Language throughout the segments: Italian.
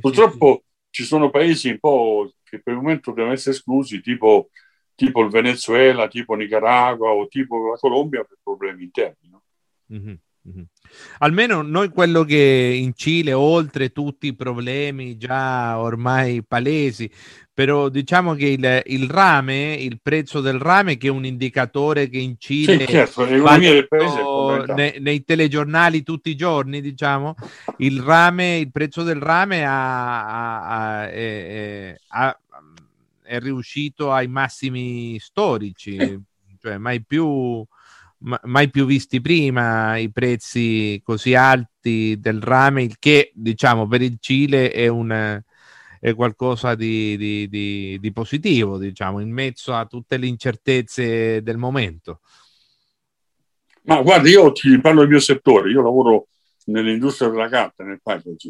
Purtroppo ci sono paesi un po' che per il momento devono essere esclusi, tipo il Venezuela, tipo Nicaragua o tipo la Colombia per problemi interni, no? Mhm, mhm. Almeno noi quello che in Cile, oltre tutti i problemi già ormai palesi, però diciamo che il prezzo del rame, che è un indicatore che in Sì, Cile certo, va l'economia del paese è letto fondamentale. nei telegiornali tutti i giorni, diciamo, il prezzo del rame è riuscito ai massimi storici, cioè mai più visti prima i prezzi così alti del rame, il che diciamo per il Cile è qualcosa di positivo, diciamo, in mezzo a tutte le incertezze del momento. Ma guarda, io ti parlo del mio settore, io lavoro nell'industria della carta, nel packaging.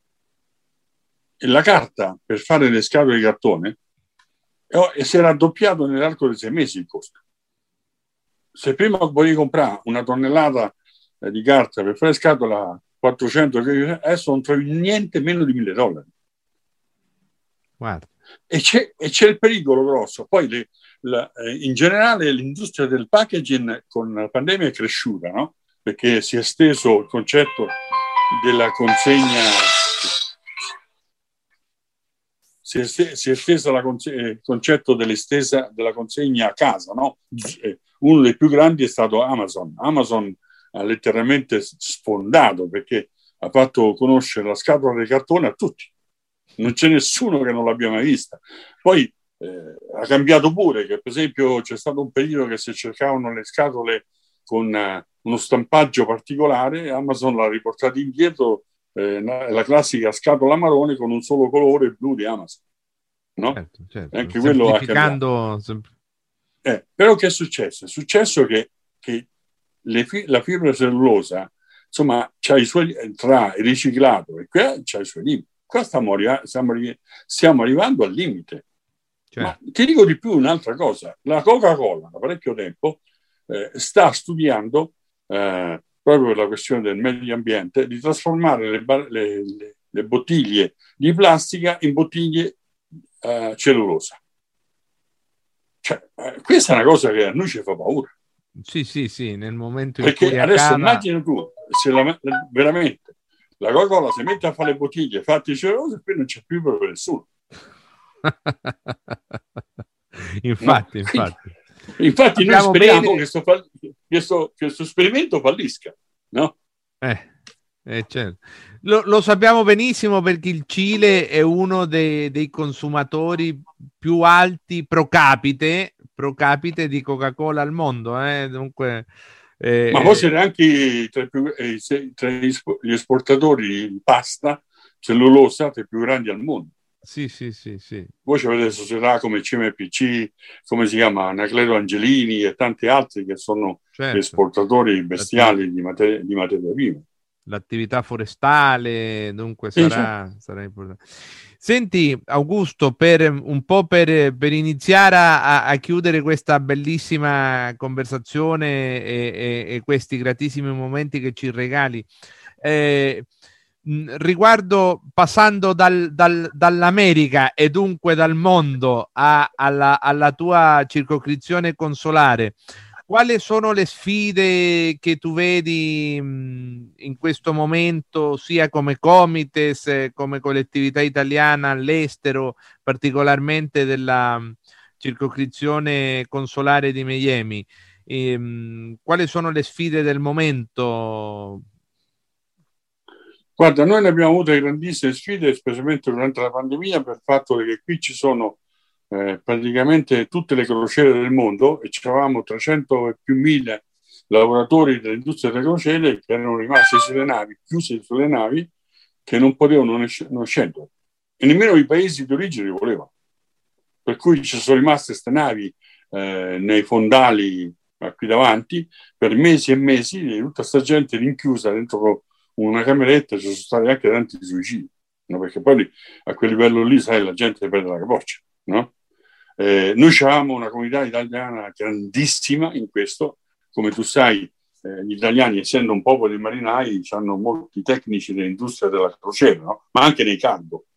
E la carta per fare le scatole di cartone si è raddoppiato nell'arco di 6 mesi il costo. Se prima volevi comprare una tonnellata di carta per fare scatola 400, adesso non trovi niente meno di $1.000. Guarda. E c'è il pericolo grosso. Poi in generale l'industria del packaging con la pandemia è cresciuta, no? Perché si è esteso il concetto della consegna, si è esteso il concetto della consegna a casa, no? Uno dei più grandi è stato Amazon. Amazon ha letteralmente sfondato perché ha fatto conoscere la scatola di cartone a tutti. Non c'è nessuno che non l'abbia mai vista. Poi ha cambiato pure, che per esempio c'è stato un periodo che se cercavano le scatole con uno stampaggio particolare, Amazon l'ha riportata indietro, la classica scatola marrone con un solo colore blu di Amazon, no? Certo, certo. Anche quello ha cambiato. Però che è successo? È successo che la fibra cellulosa, insomma, c'ha i suoi, tra il riciclato e qua c'ha i suoi limiti. Qua stiamo arrivando al limite. Certo. Ma ti dico di più un'altra cosa. La Coca-Cola da parecchio tempo sta studiando, proprio per la questione del medio ambiente, di trasformare le bottiglie di plastica in bottiglie cellulosa. Cioè, questa è una cosa che a noi ci fa paura. Sì, sì, sì, nel momento in Perché cui adesso accada... immagina tu, se veramente la Coca-Cola si mette a fare le bottiglie fatte di cellulosa, poi non c'è più proprio nessuno. No? Infatti, infatti. Infatti noi Sappiamo speriamo bene... che questo esperimento fallisca, no? Certo. Lo sappiamo benissimo perché il Cile è uno dei consumatori più alti pro capite di Coca-Cola al mondo. Dunque, Ma voi siete anche tra gli esportatori di pasta cellulosa tra i più grandi al mondo. sì, sì, sì, sì. Voi avete società come CMPC, come si chiama, Anacleto Angelini e tanti altri che sono Certo. esportatori bestiali di materia prima. L'attività forestale, dunque Sì, sarà importante. Senti, Augusto, per iniziare a chiudere questa bellissima conversazione e questi gratissimi momenti che ci regali, riguardo, passando dall'America e dunque dal mondo alla tua circoscrizione consolare, quali sono le sfide che tu vedi in questo momento, sia come Comites, come collettività italiana all'estero, particolarmente della circoscrizione consolare di Miami? Quali sono le sfide del momento? Guarda, noi ne abbiamo avute grandissime sfide, specialmente durante la pandemia, per il fatto che qui ci sono praticamente tutte le crociere del mondo e avevamo 300 e più mila lavoratori dell'industria delle crociere che erano rimasti sulle navi, chiusi sulle navi, che non potevano non scendere. E nemmeno i paesi di origine li volevano. Per cui ci sono rimaste queste navi nei fondali qui davanti per mesi e mesi, e tutta questa gente rinchiusa dentro una cameretta. Ci sono stati anche tanti suicidi, no? Perché poi a quel livello lì, sai, la gente perde la capoccia, no? Noi avevamo una comunità italiana grandissima in questo, come tu sai. Gli italiani, essendo un popolo di marinai, hanno molti tecnici dell'industria della crociera, no? Ma anche nei cargo.